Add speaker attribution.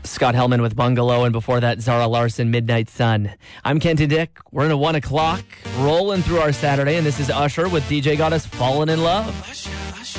Speaker 1: Scott Hellman with Bungalow, and before that, Zara Larson, Midnight Sun. I'm Kenton Dick. We're in a 1 o'clock, rolling through our Saturday, and this is Usher with DJ Got Us Fallen in Love.